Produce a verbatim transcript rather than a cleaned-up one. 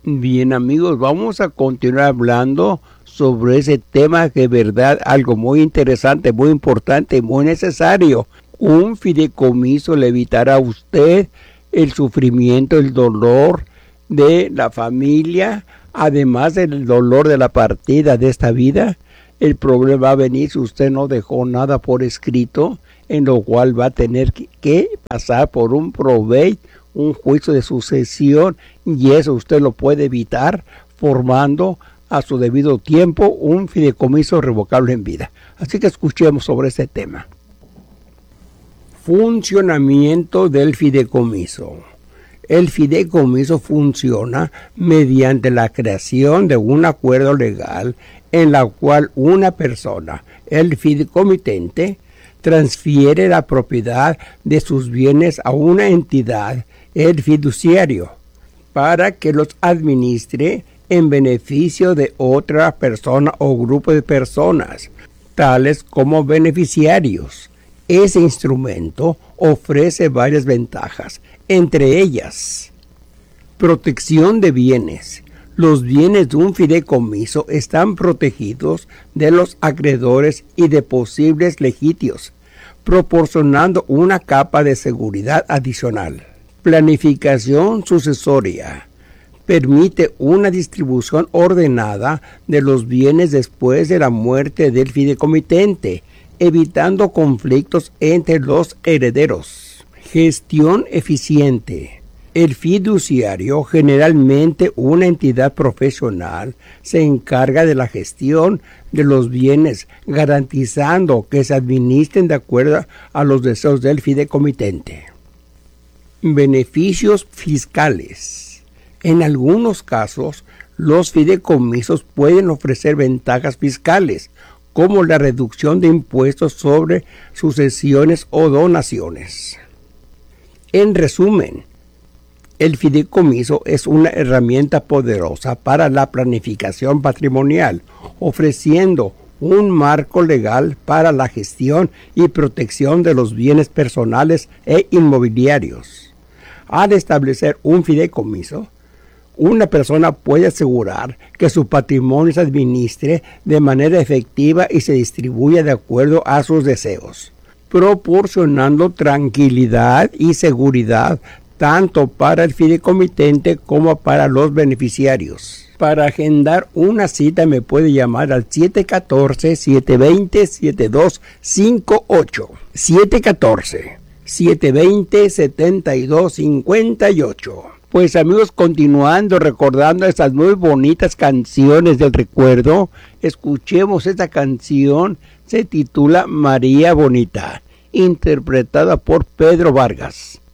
Bien, amigos, vamos a continuar hablando sobre ese tema que es verdad, algo muy interesante, muy importante, muy necesario. Un fideicomiso le evitará a usted el sufrimiento, el dolor de la familia, además del dolor de la partida de esta vida. El problema va a venir si usted no dejó nada por escrito, en lo cual va a tener que pasar por un probate, un juicio de sucesión, y eso usted lo puede evitar formando a su debido tiempo un fideicomiso revocable en vida. Así que escuchemos sobre este tema. Funcionamiento del fideicomiso. El fideicomiso funciona mediante la creación de un acuerdo legal en la cual una persona, el fideicomitente, transfiere la propiedad de sus bienes a una entidad, el fiduciario, para que los administre en beneficio de otra persona o grupo de personas, tales como beneficiarios. Ese instrumento ofrece varias ventajas, entre ellas: protección de bienes. Los bienes de un fideicomiso están protegidos de los acreedores y de posibles litigios, proporcionando una capa de seguridad adicional. Planificación sucesoria. Permite una distribución ordenada de los bienes después de la muerte del fideicomitente, evitando conflictos entre los herederos. Gestión eficiente. El fiduciario, generalmente una entidad profesional, se encarga de la gestión de los bienes, garantizando que se administren de acuerdo a los deseos del fideicomitente. Beneficios fiscales. En algunos casos, los fideicomisos pueden ofrecer ventajas fiscales, como la reducción de impuestos sobre sucesiones o donaciones. En resumen, el fideicomiso es una herramienta poderosa para la planificación patrimonial, ofreciendo un marco legal para la gestión y protección de los bienes personales e inmobiliarios. Al establecer un fideicomiso, una persona puede asegurar que su patrimonio se administre de manera efectiva y se distribuya de acuerdo a sus deseos, proporcionando tranquilidad y seguridad tanto para el fideicomitente como para los beneficiarios. Para agendar una cita me puede llamar al siete uno cuatro, siete dos cero, siete dos cinco ocho. siete uno cuatro, siete dos cero, siete dos cinco ocho. Pues amigos, continuando recordando estas muy bonitas canciones del recuerdo, escuchemos esta canción, se titula María Bonita, interpretada por Pedro Vargas.